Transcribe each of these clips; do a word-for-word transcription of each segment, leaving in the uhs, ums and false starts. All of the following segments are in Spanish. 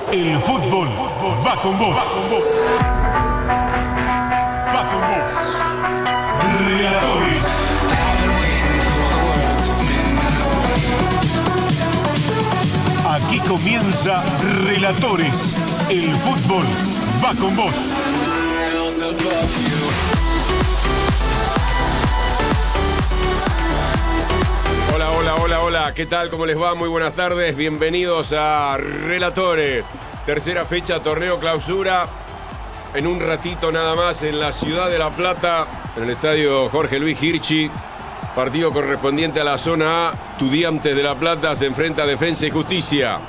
El fútbol va con vos. Va con vos. Relatores. Aquí comienza Relatores. El fútbol va con vos. Hola, hola, hola, hola. ¿Qué tal? ¿Cómo les va? Muy buenas tardes. Bienvenidos a Relatores. Tercera fecha, torneo clausura. En un ratito nada más en la ciudad de La Plata, en el estadio Jorge Luis Hirschi. Partido correspondiente a la zona A. Estudiantes de La Plata se enfrenta a Defensa y Justicia.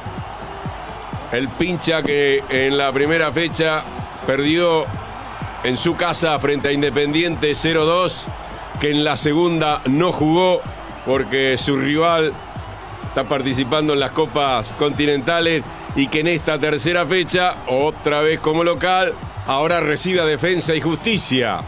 El pincha que en la primera fecha perdió en su casa frente a Independiente cero dos, que en la segunda no jugó porque su rival está participando en las copas continentales y que en esta tercera fecha, otra vez como local, ahora recibe a Defensa y Justicia,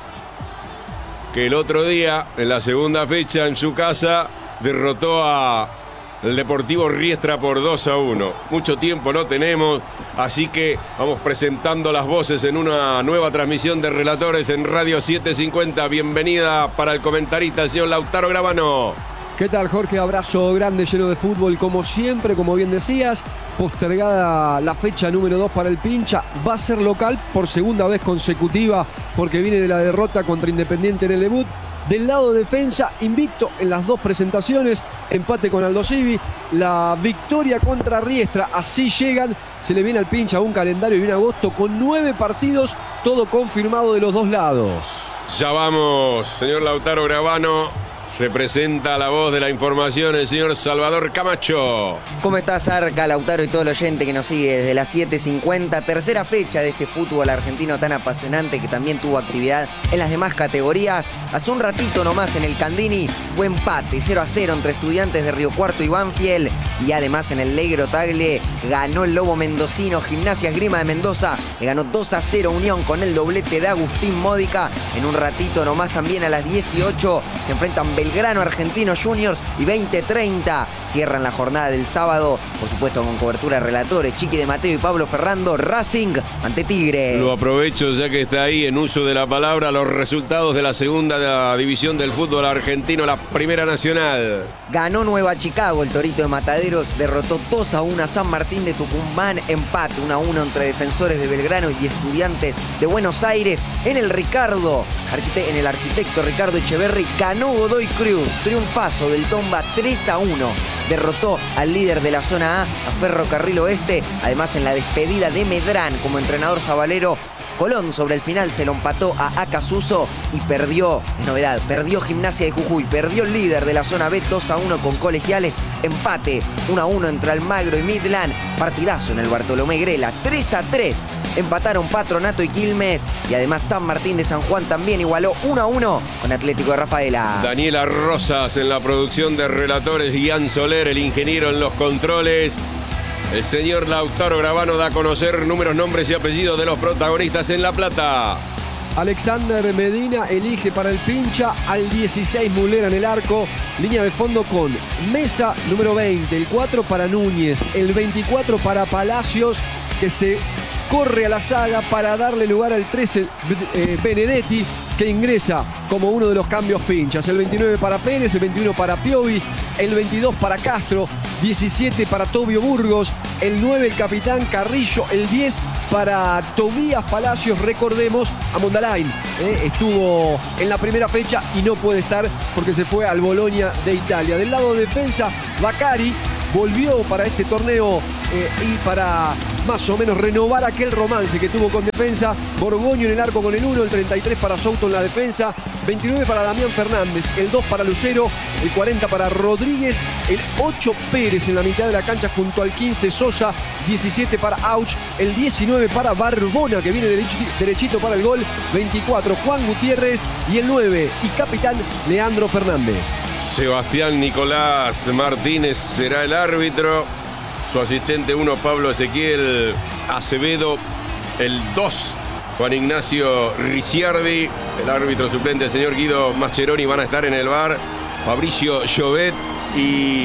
que el otro día, en la segunda fecha en su casa, derrotó a el Deportivo Riestra por dos a uno. Mucho tiempo no tenemos, así que vamos presentando las voces en una nueva transmisión de Relatores en Radio setecientos cincuenta. Bienvenida para el comentarista, el señor Lautaro Gravano. ¿Qué tal, Jorge? Abrazo grande, lleno de fútbol, como siempre, como bien decías. Postergada la fecha número dos para el pincha. Va a ser local por segunda vez consecutiva porque viene de la derrota contra Independiente en el debut. Del lado de Defensa, invicto en las dos presentaciones, empate con Aldo Civi, la victoria contra Riestra, así llegan, se le viene al pincha un calendario y un agosto con nueve partidos, todo confirmado de los dos lados. Ya vamos, señor Lautaro Gravano. Representa la voz de la información el señor Salvador Camacho. ¿Cómo estás, Arca, Lautaro y todo el oyente que nos sigue desde las siete cincuenta? Tercera fecha de este fútbol argentino tan apasionante que también tuvo actividad en las demás categorías. Hace un ratito nomás en el Candini fue empate cero a cero entre Estudiantes de Río Cuarto y Banfield. Y además en el Legro Tagle ganó el Lobo Mendocino. Gimnasia Esgrima de Mendoza le ganó dos a cero Unión con el doblete de Agustín Módica. En un ratito nomás también a las dieciocho se enfrentan Belgrano Argentinos Juniors y veinte treinta cierran la jornada del sábado, por supuesto con cobertura de Relatores, Chiqui de Mateo y Pablo Ferrando, Racing ante Tigre. Lo aprovecho ya que está ahí en uso de la palabra, los resultados de la segunda división del fútbol argentino, la Primera Nacional. Ganó Nueva Chicago, el Torito de Mataderos derrotó dos a uno a San Martín de Tucumán, empate uno a uno entre Defensores de Belgrano y Estudiantes de Buenos Aires. En el Ricardo, en el Arquitecto Ricardo Echeverri, ganó Godoy Cruz, triunfazo del Tomba tres a uno. Derrotó al líder de la zona A, a Ferrocarril Oeste. Además, en la despedida de Medrán como entrenador sabalero, Colón sobre el final se lo empató a Acasuso y perdió, es novedad, perdió Gimnasia de Jujuy, perdió el líder de la zona B dos a uno con Colegiales, empate uno a uno entre Almagro y Midland, partidazo en el Bartolomé Grela, tres a tres. Empataron Patronato y Quilmes y además San Martín de San Juan también igualó uno a uno con Atlético de Rafaela. Daniela Rosas en la producción de Relatores, Ian Soler, el ingeniero en los controles. El señor Lautaro Gravano da a conocer números, nombres y apellidos de los protagonistas en La Plata. Alexander Medina elige para el pincha al dieciséis Mulera en el arco. Línea de fondo con Mesa, número veinte. El cuatro para Núñez. El veinticuatro para Palacios, que se corre a la saga para darle lugar al trece eh, Benedetti, que ingresa como uno de los cambios pinchas. El veintinueve para Pérez, el veintiuno para Piovi, el veintidós para Castro, diecisiete para Tobio Burgos, el nueve el capitán Carrillo, el diez para Tobías Palacios. Recordemos a Mondalain, eh, estuvo en la primera fecha y no puede estar porque se fue al Bolonia de Italia. Del lado de defensa, Bacari volvió para este torneo eh, y para más o menos renovar aquel romance que tuvo con Defensa. Borgoño en el arco con el uno, el treinta y tres para Souto en la defensa, veintinueve para Damián Fernández, el dos para Lucero, el cuarenta para Rodríguez, el ocho Pérez en la mitad de la cancha junto al quince Sosa, diecisiete para Auch, el diecinueve para Barbona, que viene derechito para el gol, veinticuatro Juan Gutiérrez y el nueve y capitán Leandro Fernández. Sebastián Nicolás Martínez será el árbitro. Su asistente uno, Pablo Ezequiel Acevedo. El dos, Juan Ignacio Ricciardi. El árbitro suplente, el señor Guido Mascheroni, van a estar en el bar. Fabricio Llobet y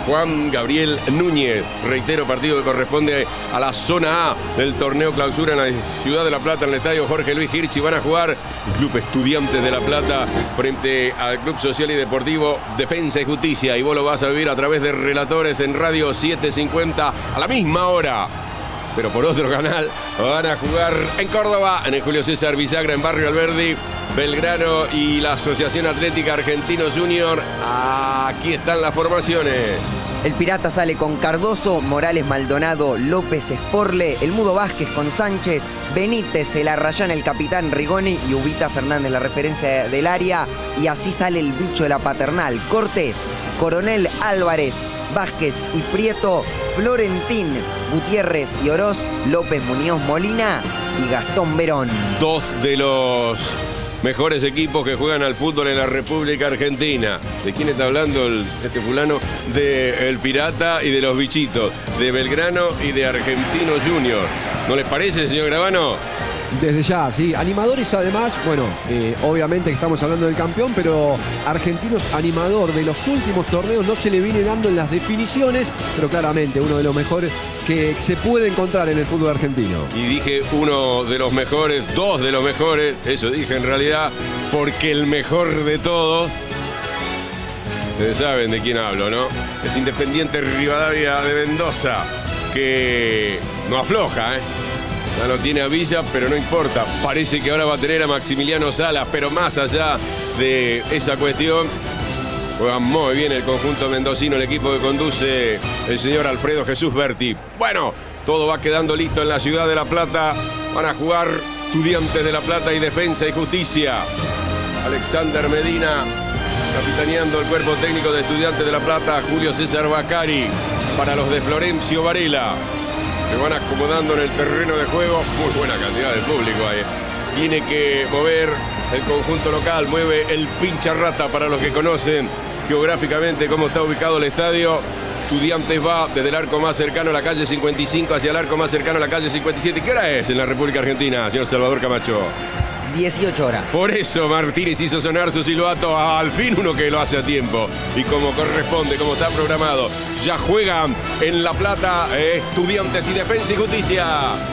Juan Gabriel Núñez. Reitero, partido que corresponde a la zona A del torneo clausura en la ciudad de La Plata, en el estadio Jorge Luis Hirschi. Van a jugar el Club Estudiantes de La Plata frente al Club Social y Deportivo Defensa y Justicia. Y vos lo vas a vivir a través de Relatores en Radio setecientos cincuenta a la misma hora, pero por otro canal. Van a jugar en Córdoba, en el Julio César Bisagra, en Barrio Alberdi, Belgrano y la Asociación Atlética Argentinos Junior. Aquí están las formaciones. El Pirata sale con Cardoso, Morales, Maldonado, López, Sporle, el Mudo Vázquez con Sánchez, Benítez, el Arrayán, el capitán Rigoni y Ubita Fernández, la referencia del área. Y así sale el bicho de la Paternal: Cortés, Coronel, Álvarez, Vázquez y Prieto, Florentín, Gutiérrez y Oroz, López, Muñoz, Molina y Gastón Verón. Dos de los mejores equipos que juegan al fútbol en la República Argentina. ¿De quién está hablando el, este fulano? De El Pirata y de los Bichitos, de Belgrano y de Argentinos Junior. ¿No les parece, señor Gravano? Desde ya, sí. Animadores además, bueno, eh, obviamente estamos hablando del campeón, pero Argentinos animador de los últimos torneos, no se le viene dando en las definiciones, pero claramente uno de los mejores que se puede encontrar en el fútbol argentino. Y dije uno de los mejores, dos de los mejores, eso dije en realidad, porque el mejor de todos, ustedes saben de quién hablo, ¿no? Es Independiente Rivadavia de Mendoza, que no afloja, ¿eh? Ya lo tiene a Villa, pero no importa. Parece que ahora va a tener a Maximiliano Salas, pero más allá de esa cuestión, juega muy bien el conjunto mendocino, el equipo que conduce el señor Alfredo Jesús Berti. Bueno, todo va quedando listo en la ciudad de La Plata. Van a jugar Estudiantes de La Plata y Defensa y Justicia. Alexander Medina capitaneando el cuerpo técnico de Estudiantes de La Plata. Julio César Bacari para los de Florencio Varela. Se van acomodando en el terreno de juego. Muy buena cantidad de público ahí. Tiene que mover el conjunto local. Mueve el pincha rata para los que conocen geográficamente cómo está ubicado el estadio. Estudiantes va desde el arco más cercano a la calle cincuenta y cinco hacia el arco más cercano a la calle cincuenta y siete. ¿Qué hora es en la República Argentina, señor Salvador Camacho? dieciocho horas. Por eso Martínez hizo sonar su silbato, al fin uno que lo hace a tiempo y como corresponde, como está programado. Ya juegan en La Plata eh, Estudiantes y Defensa y Justicia.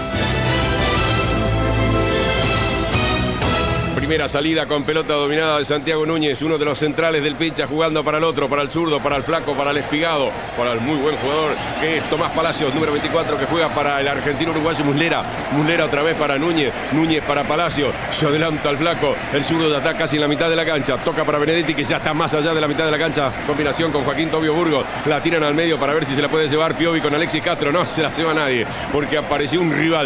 Primera salida con pelota dominada de Santiago Núñez, uno de los centrales del pincha, jugando para el otro, para el zurdo, para el flaco, para el espigado, para el muy buen jugador que es Tomás Palacios, número veinticuatro, que juega para el argentino uruguayo Muslera. Muslera otra vez para Núñez, Núñez para Palacios, se adelanta al flaco, el zurdo ya está casi en la mitad de la cancha, toca para Benedetti que ya está más allá de la mitad de la cancha, combinación con Joaquín Tobio Burgos, la tiran al medio para ver si se la puede llevar Piovi con Alexis Castro. No se la lleva nadie porque apareció un rival,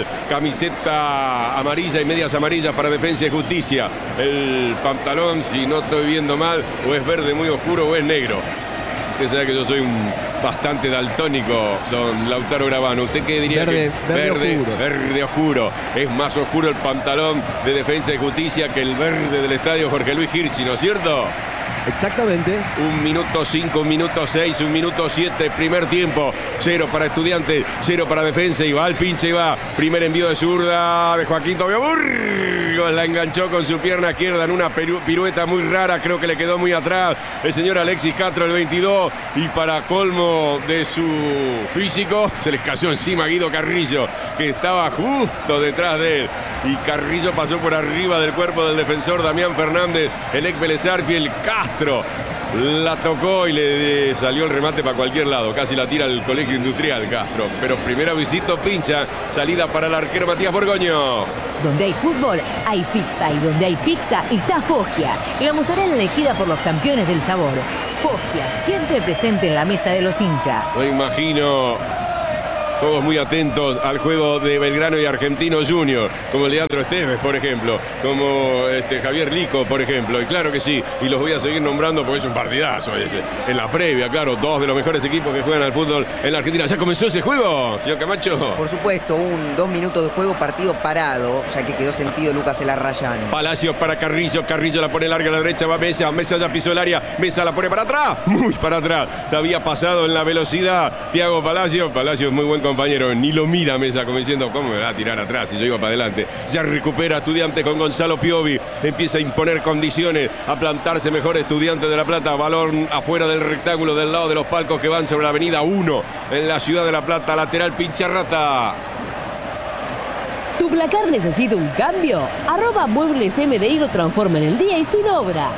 camiseta amarilla y medias amarillas para Defensa y Justicia. El pantalón, si no estoy viendo mal, o es verde muy oscuro o es negro. Usted sabe que yo soy un bastante daltónico, don Lautaro Gravano. ¿Usted qué diría? Verde, que verde verde, oscuro. verde oscuro. Es más oscuro el pantalón de Defensa y Justicia que el verde del estadio Jorge Luis Hirschi, ¿no es cierto? Exactamente. Un minuto cinco, un minuto seis, un minuto siete, primer tiempo. Cero para Estudiantes, cero para Defensa. Y va al pinche y va. Primer envío de zurda de Joaquín Tobio Burgos. La enganchó con su pierna izquierda en una pirueta muy rara. Creo que le quedó muy atrás el señor Alexis Castro, el veintidós. Y para colmo de su físico, se les cayó encima a Guido Carrillo, que estaba justo detrás de él. Y Carrillo pasó por arriba del cuerpo del defensor Damián Fernández, el ex Vélez Sarsfield. Castro la tocó y le salió el remate para cualquier lado. Casi la tira al Colegio Industrial Castro. Pero primero visito pincha. Salida para el arquero Matías Borgoño. Donde hay fútbol, hay pizza. Y donde hay pizza, está Foggia. La mozzarella elegida por los campeones del sabor. Foggia, siempre presente en la mesa de los hinchas. No imagino... Todos muy atentos al juego de Belgrano y Argentinos Junior, como Leandro Esteves, por ejemplo, como este, Javier Lico, por ejemplo, y claro que sí, y los voy a seguir nombrando porque es un partidazo ese. En la previa, claro, dos de los mejores equipos que juegan al fútbol en la Argentina. ¿Ya comenzó ese juego, señor Camacho? Por supuesto, un dos minutos de juego, partido parado, ya que quedó sentido Lucas El Arrayán. Palacios para Carrillo, Carrillo la pone larga a la derecha, va Mesa, Mesa ya pisó el área, Mesa la pone para atrás, muy para atrás, se había pasado en la velocidad Thiago Palacios, Palacios muy buen compañero, ni lo mira Mesa como diciendo, ¿cómo me va a tirar atrás? Y yo iba para adelante. Ya recupera Estudiantes con Gonzalo Piovi. Empieza a imponer condiciones, a plantarse mejor Estudiantes de La Plata. Balón afuera del rectángulo del lado de los palcos que van sobre la avenida uno en la ciudad de La Plata. Lateral Pincharrata. ¿Tu placar necesita un cambio? Arroba Muebles M D I lo transforma en el día y sin obra.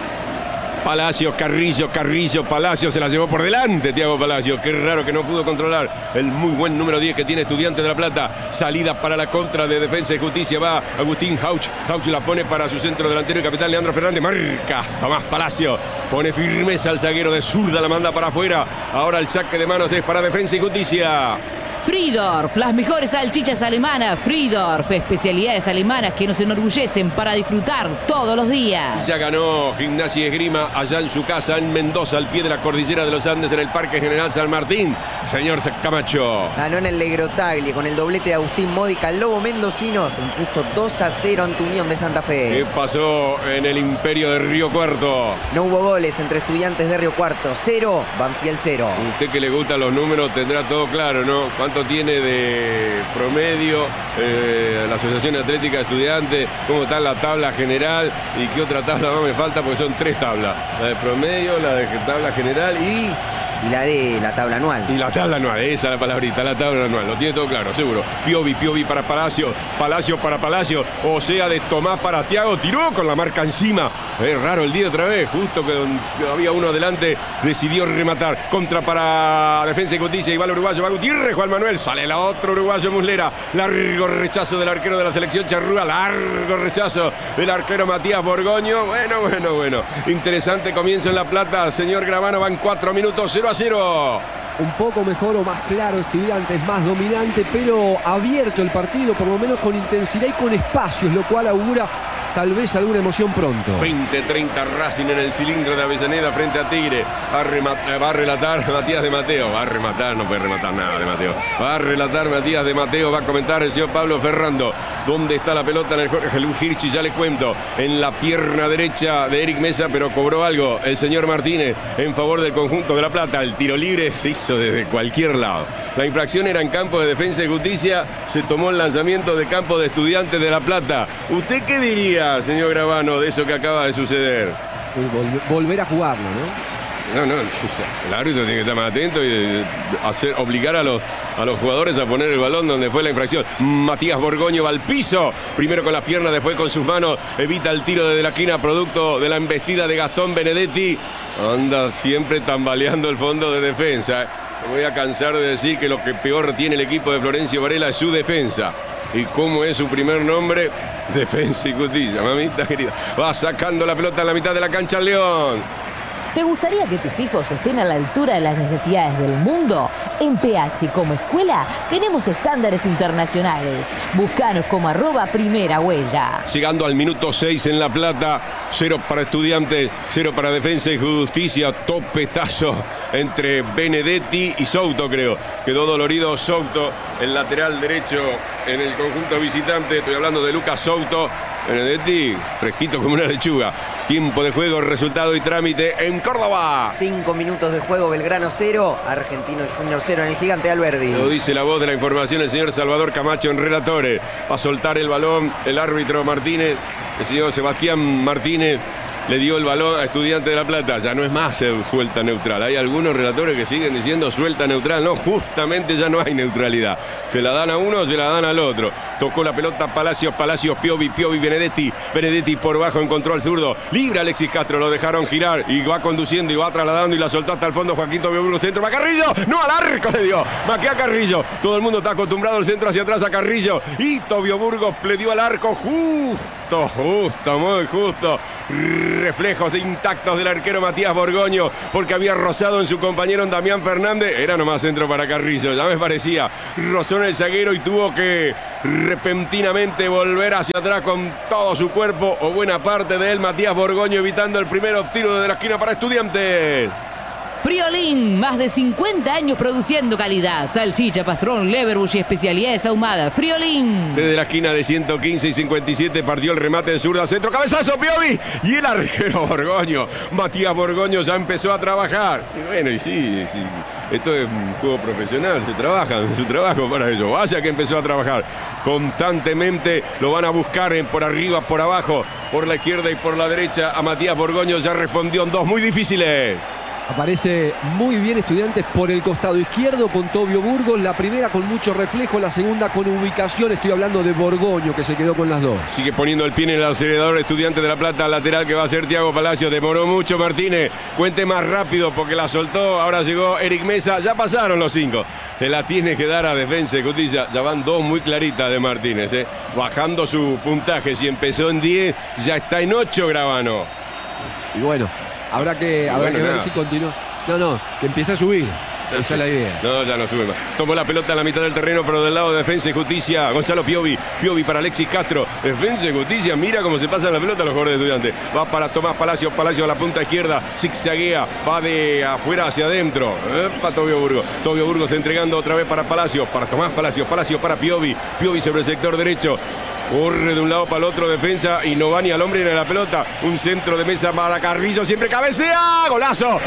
Palacio, Carrillo, Carrillo, Palacio se la llevó por delante Thiago Palacio. Qué raro que no pudo controlar el muy buen número diez que tiene Estudiantes de La Plata. Salida para la contra de Defensa y Justicia. Va Agustín Hauch. Hauch la pone para su centro delantero y capitán Leandro Fernández. Marca Tomás Palacio. Pone firmeza al zaguero de zurda. La manda para afuera. Ahora el saque de manos es para Defensa y Justicia. Fridorf, las mejores salchichas alemanas. Fridorf, especialidades alemanas que nos enorgullecen para disfrutar todos los días. Ya ganó Gimnasia y Esgrima allá en su casa en Mendoza, al pie de la cordillera de los Andes, en el Parque General San Martín. Señor Camacho. Ganó en el Legrotaglie con el doblete de Agustín Módica. El Lobo Mendocino se impuso dos a cero ante Unión de Santa Fe. ¿Qué pasó en el Imperio de Río Cuarto? No hubo goles entre Estudiantes de Río Cuarto. Cero, Banfield cero. Usted que le gustan los números tendrá todo claro, ¿no? ¿Cuánto tiene de promedio eh, la Asociación Atlética de Estudiantes? ¿Cómo está la tabla general? ¿Y qué otra tabla más me falta? Porque son tres tablas. La de promedio, la de tabla general y... Y la de la tabla anual. Y la tabla anual, esa es la palabrita, la tabla anual. Lo tiene todo claro, seguro. Piovi, Piovi para Palacio, Palacio para Palacio. O sea, de Tomás para Thiago. Tiró con la marca encima. Es raro el día otra vez. Justo que había uno adelante, decidió rematar. Contra para Defensa y Justicia. Y va el uruguayo, va Gutiérrez, Juan Manuel. Sale la otro uruguayo, Muslera. Largo rechazo del arquero de la selección Charrúa. Largo rechazo del arquero Matías Borgoño. Bueno, bueno, bueno. Interesante comienzo en La Plata. Señor Gravano, van cuatro minutos, cero a cero. Un poco mejor o más claro Estudiantes, más dominante, pero abierto el partido, por lo menos con intensidad y con espacios, lo cual augura tal vez alguna emoción pronto. veinte treinta Racing en el cilindro de Avellaneda frente a Tigre. Va a, rematar, va a relatar Matías de Mateo. Va a rematar, no puede rematar nada de Mateo. Va a relatar Matías de Mateo. Va a comentar el señor Pablo Ferrando. ¿Dónde está la pelota en el Jorge Hirschi? Ya le cuento. En la pierna derecha de Eric Mesa, pero cobró algo el señor Martínez en favor del conjunto de La Plata. El tiro libre se hizo desde cualquier lado. La infracción era en campo de Defensa y Justicia. Se tomó el lanzamiento de campo de Estudiantes de La Plata. ¿Usted qué diría, señor Gravano, de eso que acaba de suceder? Vol- volver a jugarlo, ¿no? No, no, el árbitro tiene que estar más atento y hacer, obligar a los, a los jugadores a poner el balón donde fue la infracción. Matías Borgoño va al piso, primero con las piernas, después con sus manos, evita el tiro desde la esquina, producto de la embestida de Gastón Benedetti. Anda siempre tambaleando el fondo de defensa. Me voy a cansar de decir que lo que peor tiene el equipo de Florencio Varela es su defensa. ¿Y cómo es su primer nombre? Defensa y Justicia, mamita querida. Va sacando la pelota en la mitad de la cancha el León. ¿Te gustaría que tus hijos estén a la altura de las necesidades del mundo? En P H como escuela tenemos estándares internacionales. Búscanos como arroba primera huella. Llegando al minuto seis en La Plata, cero para Estudiantes, cero para Defensa y Justicia. Topetazo entre Benedetti y Souto, creo. Quedó dolorido Souto, el lateral derecho en el conjunto visitante. Estoy hablando de Lucas Souto. Benedetti, fresquito como una lechuga. Tiempo de juego, resultado y trámite en Córdoba. Cinco minutos de juego, Belgrano cero, Argentino Junior cero en el Gigante Alberdi. Lo dice la voz de la información el señor Salvador Camacho en Relatores. Va a soltar el balón el árbitro Martínez, el señor Sebastián Martínez. Le dio el balón a Estudiantes de La Plata. Ya no es más suelta neutral. Hay algunos relatores que siguen diciendo suelta neutral. No, justamente ya no hay neutralidad. Se la dan a uno, se la dan al otro. Tocó la pelota Palacios, Palacios, Piovi, Piovi, Benedetti. Benedetti por bajo encontró al zurdo. Libre Alexis Castro, lo dejaron girar. Y va conduciendo y va trasladando y la soltó hasta el fondo. Joaquín Tobio centro. ¡Va Carrillo! ¡No, al arco le dio! Maquea Carrillo. Todo el mundo está acostumbrado al centro hacia atrás a Carrillo. Y Tobio Burgos le dio al arco justo, justo, muy justo. Reflejos intactos del arquero Matías Borgoño, porque había rozado en su compañero Damián Fernández. Era nomás centro para Carrillo, ya me parecía. Rozó en el zaguero y tuvo que repentinamente volver hacia atrás con todo su cuerpo, o buena parte de él, Matías Borgoño, evitando el primer tiro desde la esquina para Estudiantes. Friolín, más de cincuenta años produciendo calidad. Salchicha, pastrón, leverbush y especialidades ahumadas. Friolín. Desde la esquina de ciento quince y cincuenta y siete partió el remate de zurda centro. ¡Cabezazo, Piovi! Y el arquero Borgoño. Matías Borgoño ya empezó a trabajar. Y bueno, y sí, sí. Esto es un juego profesional. Se trabaja, es su trabajo para ello. Vaya que empezó a trabajar. Constantemente lo van a buscar en por arriba, por abajo, por la izquierda y por la derecha. A Matías Borgoño ya respondió en dos muy difíciles. Aparece muy bien Estudiantes por el costado izquierdo con Tobio Burgos. La primera con mucho reflejo, la segunda con ubicación. Estoy hablando de Borgoño, que se quedó con las dos. Sigue poniendo el pie en el acelerador Estudiantes de La Plata, lateral que va a ser Thiago Palacios. Demoró mucho Martínez. Cuente más rápido porque la soltó. Ahora llegó Eric Mesa. Ya pasaron los cinco. Se la tiene que dar a Defensa y Justicia. Ya van dos muy claritas de Martínez. ¿eh? Bajando su puntaje. Si empezó en diez, ya está en ocho Gravano. Y bueno, habrá que, habrá bueno, que ver nada. si continúa. No, no, que empiece a subir. Esa es la idea. No, ya no sube más. Tomó la pelota en la mitad del terreno, pero del lado de Defensa y Justicia. Gonzalo Piovi. Piovi para Alexis Castro. Defensa y Justicia. Mira cómo se pasa la pelota a los jugadores de Estudiantes. Va para Tomás Palacios. Palacios a la punta izquierda. Zigzaguea. Va de afuera hacia adentro. Para Tobio Burgos. Tobio Burgos entregando otra vez para Palacios. Para Tomás Palacios. Palacios para Piovi. Piovi sobre el sector derecho. Corre de un lado para el otro Defensa y no va ni al hombre ni a la pelota. Un centro de Mesa para Carrillo. Siempre cabecea. ¡Golazo! ¡Gol!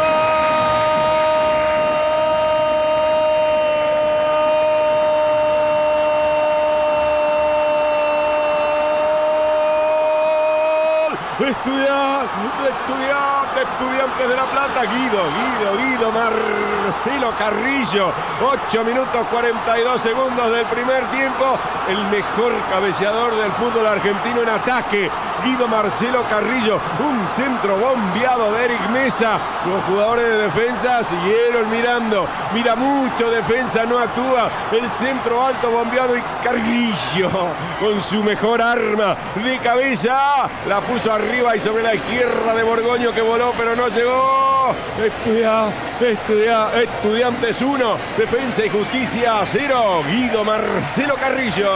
Estudiantes, estudiantes, estudiantes de La Plata. Guido, Guido, Guido, Marcelo Carrillo. ocho minutos cuarenta y dos segundos del primer tiempo. El mejor cabeceador del fútbol argentino en ataque. Guido Marcelo Carrillo. Un centro bombeado de Eric Mesa. Los jugadores de Defensa siguieron mirando. Mira mucho Defensa, no actúa. El centro alto bombeado y Carrillo con su mejor arma de cabeza. La puso arriba y sobre la izquierda de Borgoño que voló pero no llegó. Estudia, estudia, Estudiantes uno, Defensa y Justicia cero. Guido Marcelo Carrillo.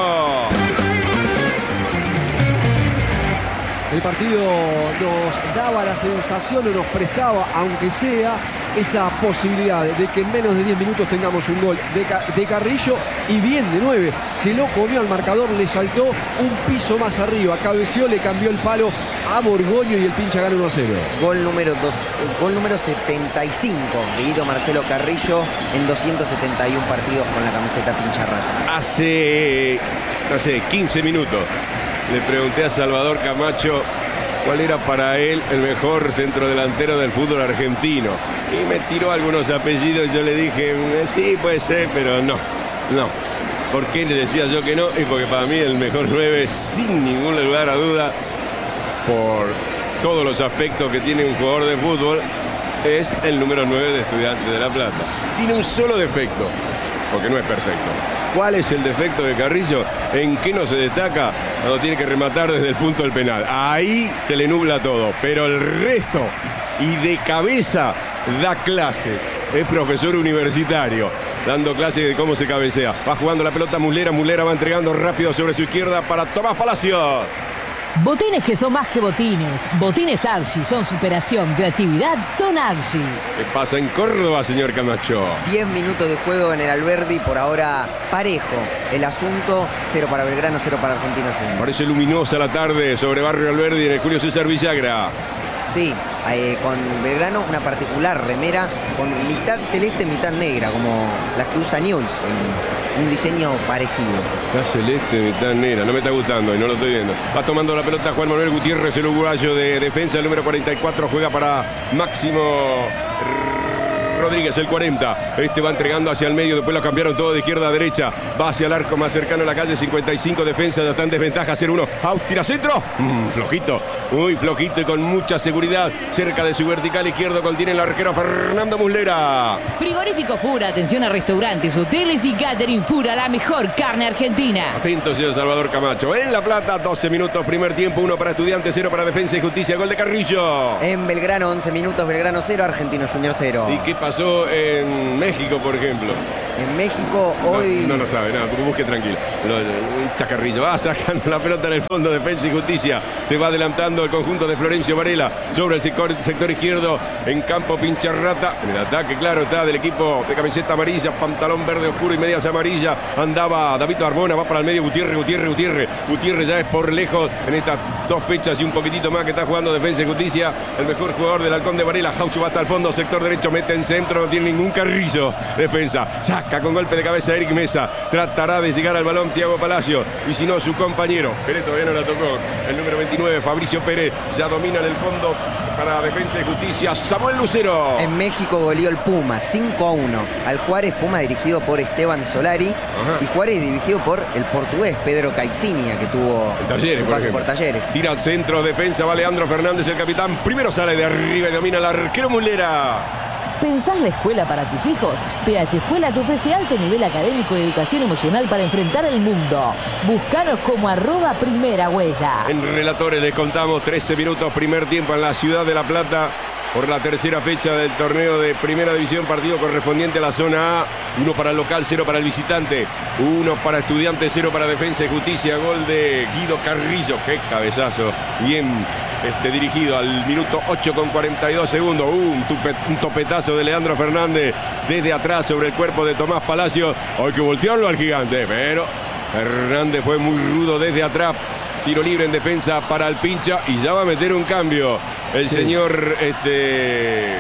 El partido nos daba la sensación o nos prestaba, aunque sea, esa posibilidad de que en menos de diez minutos tengamos un gol de, Ca de Carrillo y bien de nueve. Se lo comió al marcador, le saltó un piso más arriba, cabeció, le cambió el palo a Borgoño y el pincha gana uno a cero. Gol número, dos, gol número setenta y cinco de Guido Marcelo Carrillo en doscientos setenta y uno partidos con la camiseta pincharrata. Hace, no sé, quince minutos le pregunté a Salvador Camacho cuál era para él el mejor centrodelantero del fútbol argentino. Y me tiró algunos apellidos y yo le dije, sí, puede ser, pero no, no. ¿Por qué le decía yo que no? Y porque para mí el mejor nueve, sin ningún lugar a duda, por todos los aspectos que tiene un jugador de fútbol, es el número nueve de Estudiantes de La Plata. Tiene un solo defecto, porque no es perfecto. ¿Cuál es el defecto de Carrillo? ¿En qué no se destaca? Cuando tiene que rematar desde el punto del penal. Ahí te le nubla todo. Pero el resto, y de cabeza, da clase. Es profesor universitario, dando clase de cómo se cabecea. Va jugando la pelota Muslera. Muslera va entregando rápido sobre su izquierda para Tomás Palacios. Botines que son más que botines. Botines Archie son superación, creatividad, son Archie. ¿Qué pasa en Córdoba, señor Camacho? diez minutos de juego en el Alberdi, por ahora parejo el asunto, cero para Belgrano, cero para Argentinos uno. Parece luminosa la tarde sobre Barrio Alberdi en el Julio César Villagra. Sí, eh, con Belgrano una particular remera con mitad celeste, mitad negra, como las que usa News, en un diseño parecido. Está celeste, mitad negra, no me está gustando y no lo estoy viendo. Va tomando la pelota Juan Manuel Gutiérrez, el uruguayo de Defensa, el número cuarenta y cuatro, juega para Máximo Rodríguez, el cuarenta. Este va entregando hacia el medio, después lo cambiaron todo de izquierda a derecha. Va hacia el arco más cercano a la calle, cincuenta y cinco, Defensa, ya está en desventaja, cero uno. Out, tira centro. Mm, flojito, muy flojito y con mucha seguridad. Cerca de su vertical izquierdo contiene el arquero Fernando Muslera. Frigorífico Fura, atención a restaurantes, hoteles y catering Fura, la mejor carne argentina. Atento, señor Salvador Camacho. En La Plata, doce minutos, primer tiempo, uno para Estudiantes, cero para Defensa y Justicia. Gol de Carrillo. En Belgrano, once minutos, Belgrano cero, Argentinos Junior cero. ¿Y qué pasó en México, por ejemplo? En México hoy... No, no lo sabe, nada, busque tranquilo. Lo, un chacarrillo, va sacando la pelota en el fondo, Defensa y Justicia. Se va adelantando el conjunto de Florencio Varela sobre el sector, sector izquierdo en campo Pincharrata. En el ataque, claro, está del equipo de camiseta amarilla, pantalón verde oscuro y medias amarilla. Andaba David Barbona, va para el medio Gutiérrez, Gutiérrez, Gutiérrez. Gutiérrez ya es por lejos en estas dos fechas y un poquitito más que está jugando Defensa y Justicia. El mejor jugador del Halcón de Varela. Jaucho va hasta el fondo, sector derecho, mete en centro, no tiene ningún carrillo. Defensa, saca con golpe de cabeza Eric Mesa. Tratará de llegar al balón Thiago Palacio. Y si no, su compañero. Pérez todavía no la tocó. El número veintinueve, Fabricio Pérez, ya domina en el fondo para Defensa y Justicia. Samuel Lucero. En México goleó el Puma cinco a uno al Juárez. Puma dirigido por Esteban Solari. Ajá. Y Juárez dirigido por el portugués Pedro Caixinha, que tuvo el Talleres, su paso por, por Talleres. Tira al centro, defensa, va Leandro Fernández, el capitán. Primero sale de arriba y domina el arquero Mulera. ¿Pensás la escuela para tus hijos? P H Escuela te ofrece alto nivel académico y educación emocional para enfrentar el mundo. Búscanos como arroba primera huella. En Relatores les contamos trece minutos, primer tiempo en la ciudad de La Plata. Por la tercera fecha del torneo de Primera División, partido correspondiente a la zona A. Uno para el local, cero para el visitante. Uno para Estudiantes, cero para Defensa y Justicia. Gol de Guido Carrillo. Qué cabezazo. Bien este, dirigido al minuto ocho con cuarenta y dos segundos. Uh, un, tupe, un topetazo de Leandro Fernández desde atrás sobre el cuerpo de Tomás Palacio. Hay que voltearlo al gigante, pero Fernández fue muy rudo desde atrás. Tiro libre en defensa para el Pincha y ya va a meter un cambio el sí. señor este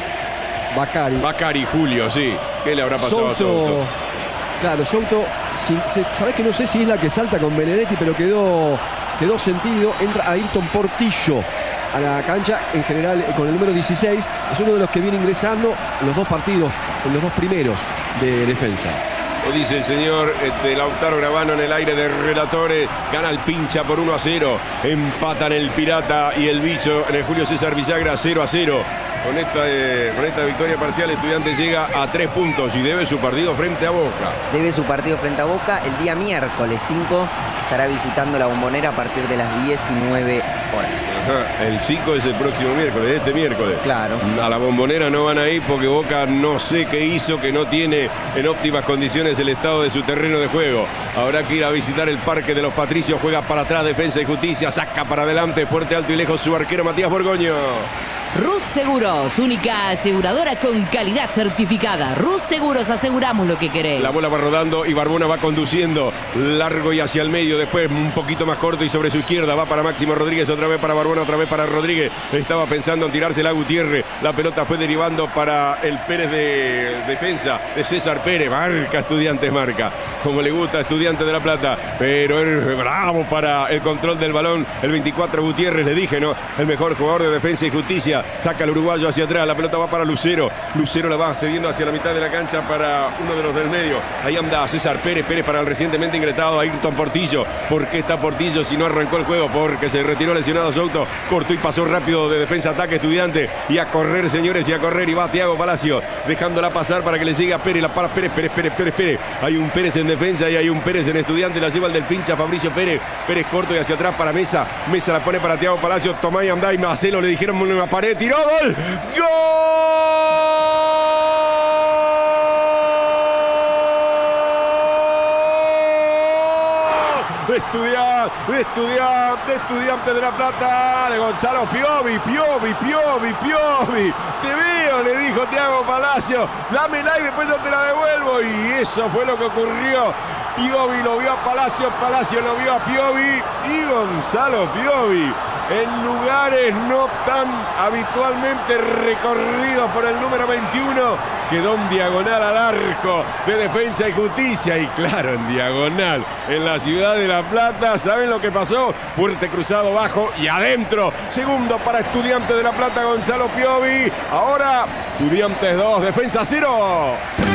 Bacari. Bacari Julio, sí. ¿Qué le habrá pasado Souto, a Souto? Claro, Souto, si, se, sabés que no sé si es la que salta con Benedetti, pero quedó, quedó sentido. Entra Ayrton Portillo a la cancha, en general con el número dieciséis. Es uno de los que viene ingresando en los dos partidos, en los dos primeros de Defensa. Lo dice el señor este, Lautaro Gravano en el aire de Relatores. Gana el Pincha por uno a cero. Empatan el Pirata y el Bicho en el Julio César Villagra cero a cero. Con esta, eh, con esta victoria parcial, Estudiantes llega a tres puntos y debe su partido frente a Boca. Debe su partido frente a Boca el día miércoles cinco. Estará visitando la Bombonera a partir de las diecinueve horas. Ajá, el cinco es el próximo miércoles, este miércoles. Claro. A la Bombonera no van a ir porque Boca no sé qué hizo, que no tiene en óptimas condiciones el estado de su terreno de juego. Habrá que ir a visitar el Parque de los Patricios. Juega para atrás, Defensa y Justicia. Saca para adelante, fuerte, alto y lejos su arquero Matías Borgoño. Rus Seguros, única aseguradora con calidad certificada. Rus Seguros, aseguramos lo que querés. La bola va rodando y Barbona va conduciendo largo y hacia el medio, después un poquito más corto y sobre su izquierda va para Máximo Rodríguez, otra vez para Barbona, otra vez para Rodríguez. Estaba pensando en tirársela a Gutiérrez. La pelota fue derivando para el Pérez de defensa de César Pérez. Marca Estudiantes, marca como le gusta a Estudiantes de La Plata, pero es bravo para el control del balón. El veinticuatro Gutiérrez, le dije, ¿no? El mejor jugador de Defensa y Justicia. Saca el uruguayo hacia atrás, la pelota va para Lucero. Lucero la va cediendo hacia la mitad de la cancha para uno de los del medio. Ahí anda César Pérez, Pérez para el recientemente ingresado Ayrton Portillo. ¿Por qué está Portillo si no arrancó el juego? Porque se retiró lesionado Souto, cortó y pasó rápido de defensa ataque Estudiante. Y a correr, señores, y a correr, y va Thiago Palacio dejándola pasar para que le siga Pérez, la para Pérez, Pérez, Pérez, Pérez, Pérez. Hay un Pérez en defensa y hay un Pérez en Estudiante, la lleva el del Pincha Fabricio Pérez. Pérez corto y hacia atrás para Mesa. Mesa la pone para Thiago Palacio. Tomá y andá y Marcelo le dijeron en una pared, tiró, gol. ¡Gol! Estudiante, estudiante, estudiante de La Plata, de Gonzalo Piovi, Piovi, Piovi, Piovi. Te veo, le dijo Thiago Palacio. Dámela y después yo te la devuelvo. Y eso fue lo que ocurrió. Piovi lo vio a Palacio, Palacio lo vio a Piovi y Gonzalo Piovi en lugares no tan habitualmente recorridos por el número veintiuno, quedó en diagonal al arco de Defensa y Justicia, y claro, en diagonal en la ciudad de La Plata. ¿Saben lo que pasó? Fuerte cruzado bajo y adentro. Segundo para Estudiantes de La Plata, Gonzalo Piovi. Ahora Estudiantes dos, Defensa cero.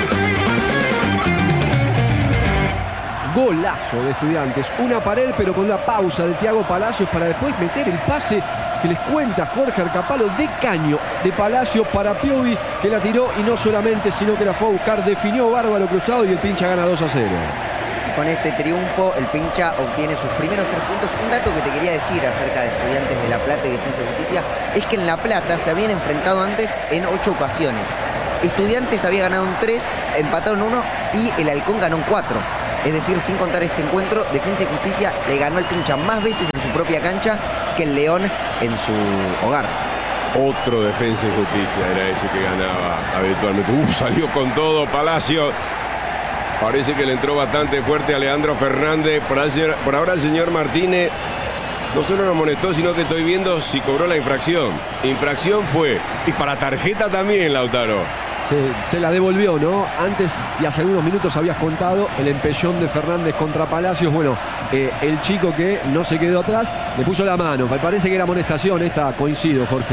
Golazo de Estudiantes, una pared pero con una pausa de Thiago Palacios para después meter el pase que les cuenta Jorge Arcapalo de caño de Palacio para Piovi, que la tiró y no solamente, sino que la fue a buscar, definió bárbaro cruzado y el Pincha gana dos a cero. Con este triunfo el Pincha obtiene sus primeros tres puntos. Un dato que te quería decir acerca de Estudiantes de La Plata y Defensa y Justicia es que en La Plata se habían enfrentado antes en ocho ocasiones. Estudiantes había ganado en tres, empataron uno y el Halcón ganó en cuatro. Es decir, sin contar este encuentro, Defensa y Justicia le ganó al Pincha más veces en su propia cancha que el León en su hogar. Otro Defensa y Justicia era ese que ganaba habitualmente. Uh, salió con todo Palacio. Parece que le entró bastante fuerte a Leandro Fernández. Por, al señor, por ahora el señor Martínez no solo nos amonestó, sino que estoy viendo si cobró la infracción. Infracción fue. Y para tarjeta también, Lautaro. Se, se la devolvió, ¿no? Antes y hace algunos minutos habías contado el empellón de Fernández contra Palacios. Bueno, eh, el chico que no se quedó atrás le puso la mano. Me parece que era amonestación esta, coincido, Jorge.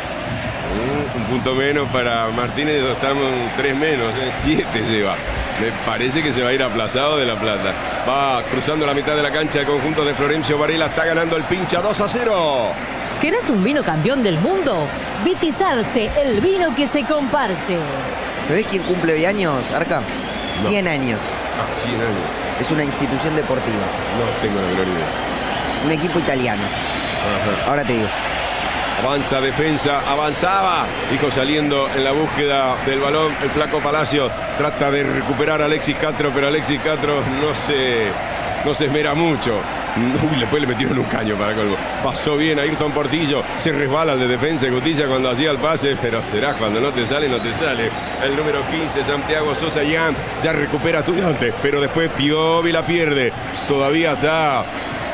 Uh, un punto menos para Martínez, estamos tres menos, ¿eh? Siete lleva. Me parece que se va a ir aplazado de La Plata. Va cruzando la mitad de la cancha el conjunto de Florencio Varela. Está ganando el Pincha dos a cero. ¿Querés un vino campeón del mundo? Vitizarte, el vino que se comparte. ¿Sabés quién cumple hoy años, Arca? No. cien años. Ah, cien años. Es una institución deportiva. No tengo la menor idea. Un equipo italiano. Ajá. Ahora te digo. Avanza Defensa, avanzaba. Dijo saliendo en la búsqueda del balón el flaco Palacio. Trata de recuperar a Alexis Castro, pero Alexis Castro no se, no se esmera mucho. Uy, después le metieron un caño para colmo. Pasó bien a Ayrton Portillo. Se resbala el de Defensa y Justicia cuando hacía el pase, pero será cuando no te sale, no te sale. El número quince, Santiago Sosa Yan, ya recupera a Estudiantes, pero después Piovi la pierde. Todavía está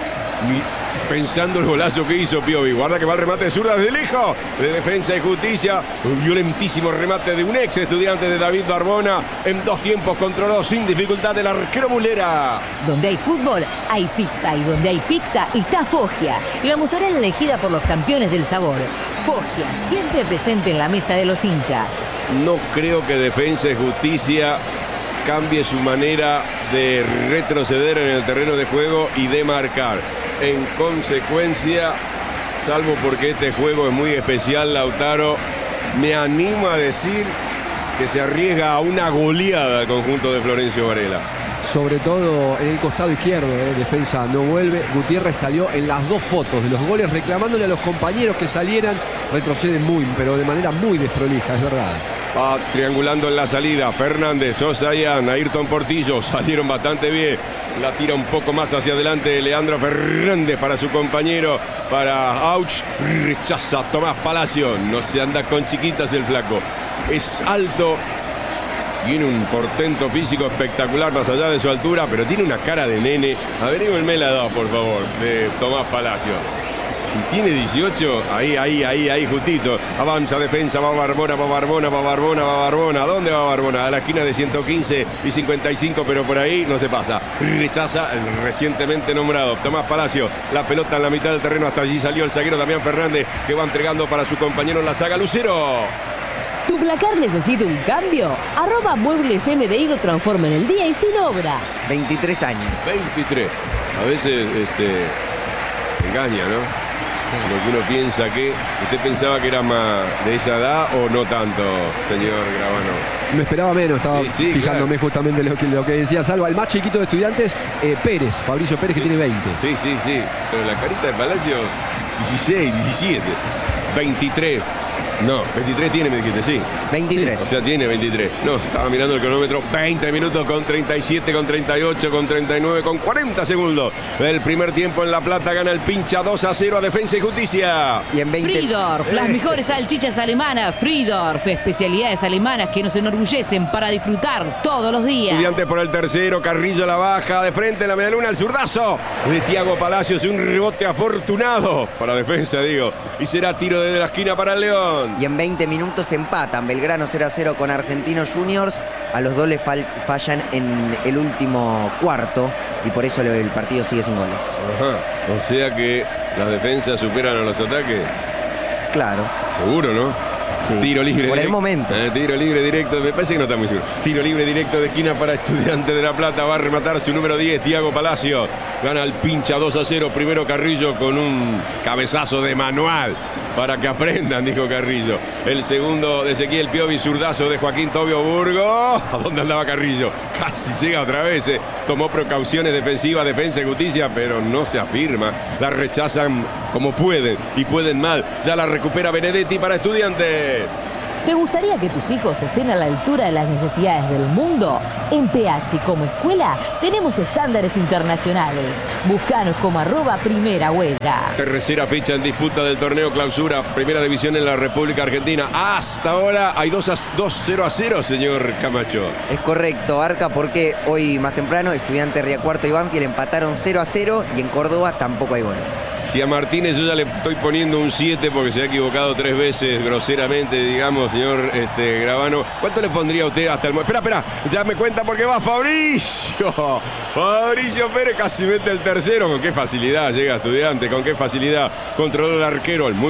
pensando el golazo que hizo Piovi. Guarda que va el remate de zurda desde lejos de Defensa y Justicia. Un violentísimo remate de un ex estudiante de David Barbona. En dos tiempos controló sin dificultad el arquero Mulera. Donde hay fútbol, hay pizza. Y donde hay pizza, está Foggia. Y la mozzarella elegida por los campeones del sabor. Foggia, siempre presente en la mesa de los hinchas. No creo que Defensa y Justicia cambie su manera de retroceder en el terreno de juego y de marcar. En consecuencia, salvo porque este juego es muy especial, Lautaro, me animo a decir que se arriesga a una goleada al conjunto de Florencio Varela. Sobre todo en el costado izquierdo, eh, Defensa no vuelve. Gutiérrez salió en las dos fotos de los goles reclamándole a los compañeros que salieran. Retroceden muy, pero de manera muy desprolija, es verdad. Va triangulando en la salida Fernández, Sosa y Ayrton Portillo. Salieron bastante bien. La tira un poco más hacia adelante Leandro Fernández para su compañero, para Auch. Rechaza Tomás Palacio. No se anda con chiquitas el flaco. Es alto. Tiene un portento físico espectacular más allá de su altura, pero tiene una cara de nene. Averígüenme la edad, por favor, de Tomás Palacio. Si tiene dieciocho, ahí, ahí, ahí, ahí, justito. Avanza Defensa, va Barbona, va Barbona, va Barbona, va Barbona. ¿A dónde va Barbona? A la esquina de ciento quince y cincuenta y cinco, pero por ahí no se pasa. Rechaza el recientemente nombrado Tomás Palacio. La pelota en la mitad del terreno, hasta allí salió el zaguero Damián Fernández, que va entregando para su compañero en la saga, Lucero. ¿Tu placar necesita un cambio? Arroba Muebles M D I lo transforma en el día y sin obra. veintitrés años. veintitrés. A veces este, engaña, ¿no? Lo que uno piensa que... ¿Usted pensaba que era más de esa edad o no tanto, señor Gravano? Me esperaba menos, estaba sí, sí, fijándome claro. justamente lo que, lo que decía Salva. El más chiquito de Estudiantes, eh, Pérez, Fabricio Pérez, que tiene veinte. Sí, sí, sí. Pero la carita de Palacio, dieciséis, diecisiete, veintitrés. No, veintitrés tiene, me dijiste, sí. veintitrés. O sea, tiene veintitrés. No, estaba mirando el cronómetro. veinte minutos con treinta y siete, con treinta y ocho, con treinta y nueve, con cuarenta segundos. El primer tiempo en La Plata gana el Pincha dos a cero a Defensa y Justicia. Y en veinte... Friedorf, las mejores salchichas alemanas. Friedorf, especialidades alemanas que nos enorgullecen para disfrutar todos los días. Estudiante por el tercero, Carrillo la baja, de frente en la medialuna, el zurdazo de Thiago Palacios, un rebote afortunado para Defensa, digo. Y será tiro desde la esquina para el León. Y en veinte minutos empatan Belgrano cero a cero con Argentinos Juniors. A los dos le fallan en el último cuarto y por eso el partido sigue sin goles. Ajá. O sea que las defensas superan a los ataques. Claro. Seguro, ¿no? Sí. Tiro libre. Por el direct- momento. Eh, tiro libre directo. Me parece que no está muy seguro. Tiro libre directo de esquina para Estudiante de La Plata. Va a rematar su número diez, Thiago Palacio. Gana el Pincha dos a cero. Primero Carrillo con un cabezazo de manual. Para que aprendan, dijo Carrillo. El segundo de Ezequiel Piovi, zurdazo de Joaquín Tobio Burgo. ¿A dónde andaba Carrillo? Casi llega otra vez. Eh. Tomó precauciones defensivas, Defensa y Justicia, pero no se afirma. La rechazan como pueden y pueden mal. Ya la recupera Benedetti para Estudiantes. ¿Te gustaría que tus hijos estén a la altura de las necesidades del mundo? En P H como escuela tenemos estándares internacionales. Búscanos como arroba primera huelga. Tercera fecha en disputa del torneo clausura, primera división en la República Argentina. Hasta ahora hay dos cero a cero, señor Camacho. Es correcto, Arca, porque hoy más temprano Estudiantes Ría Cuarto y Banfield empataron cero a cero y en Córdoba tampoco hay goles. Si a Martínez yo ya le estoy poniendo un siete porque se ha equivocado tres veces groseramente, digamos, señor este, Gravano. ¿Cuánto le pondría a usted hasta el momento? Espera, espera, ya me cuenta porque va Fabricio. Fabricio Pérez casi mete el tercero. Con qué facilidad llega Estudiante, con qué facilidad controló el arquero. El muy